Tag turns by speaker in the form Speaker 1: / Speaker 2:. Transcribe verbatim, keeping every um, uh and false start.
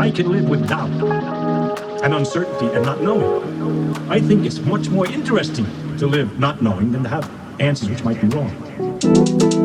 Speaker 1: I can live with doubt and uncertainty and not knowing. I think it's much more interesting to live not knowing than to have answers which might be wrong.